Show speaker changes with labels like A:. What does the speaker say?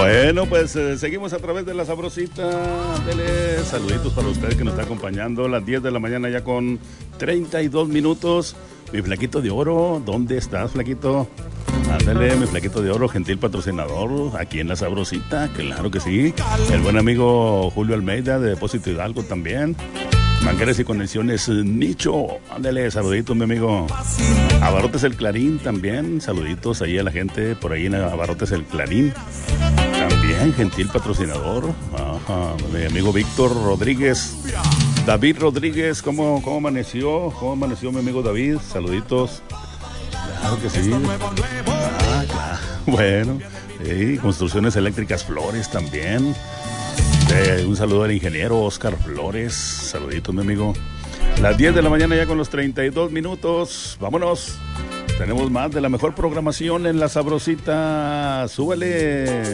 A: Bueno, pues seguimos a través de La Sabrosita. Dele saluditos para usted que nos está acompañando. Las 10 de la mañana ya con 32 minutos. Mi flaquito de oro, ¿dónde estás, flaquito? Ándale, mi flaquito de oro, gentil patrocinador, aquí en La Sabrosita, claro que sí. El buen amigo Julio Almeida de Depósito Hidalgo también. Mangueras y Conexiones Nicho, ándale, saluditos, mi amigo. Abarrotes El Clarín también, saluditos ahí a la gente por ahí en Abarrotes El Clarín. También gentil patrocinador, ajá, mi amigo Víctor Rodríguez. David Rodríguez, ¿cómo amaneció? ¿Cómo amaneció mi amigo David? Saluditos. Claro que sí. Ah, claro. Bueno, sí, Construcciones Eléctricas Flores también. Un saludo al ingeniero Oscar Flores. Saluditos, mi amigo. Las 10 de la mañana ya con los 32 minutos. Vámonos. Tenemos más de la mejor programación en La Sabrosita. Súbele.